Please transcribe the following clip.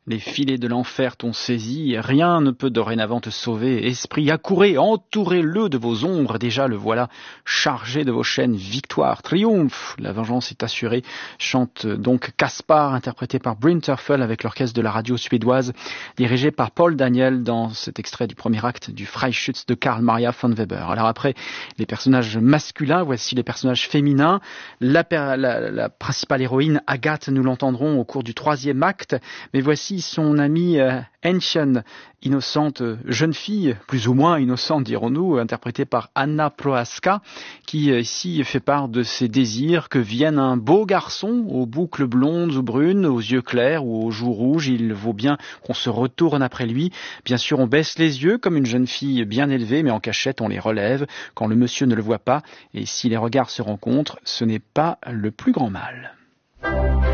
Les filets de l'enfer t'ont saisi, rien ne peut dorénavant te sauver. Esprit, accourez, entourez-le de vos ombres, déjà le voilà, chargé de vos chaînes. Victoire, triomphe, la vengeance est assurée. Chante donc Caspar, interprété par Bryn Terfel avec l'orchestre de la radio suédoise, dirigé par Paul Daniel dans cet extrait du premier acte du Freischütz de Karl Maria von Weber. Alors après les personnages masculins, voici les personnages féminins. La principale héroïne, Agathe, nous l'entendrons au cours du troisième acte, mais voici son amie Ancient, innocente jeune fille, plus ou moins innocente dirons-nous, interprétée par Anna Prohaska, qui ici fait part de ses désirs que vienne un beau garçon aux boucles blondes ou brunes, aux yeux clairs ou aux joues rouges. Il vaut bien qu'on se retourne après lui. Bien sûr, on baisse les yeux comme une jeune fille bien élevée, mais en cachette on les relève quand le monsieur ne le voit pas. Et si les regards se rencontrent, ce n'est pas le plus grand mal.